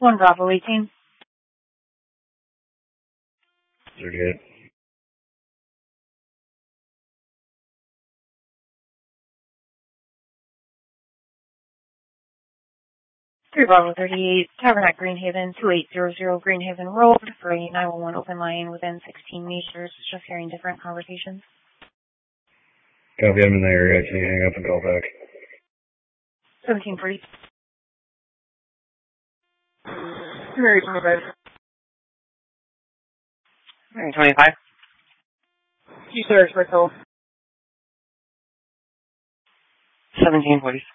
1 Bravo 18. 38. 3 Bravo 38, Tabernacle Greenhaven, 2800 Greenhaven Road, for a 911 open line within 16 meters. Just hearing different conversations. Copy, I'm in the area. Can you hang up and call back? 1740. Mary 25. Mary 25. You sir, Express 1740.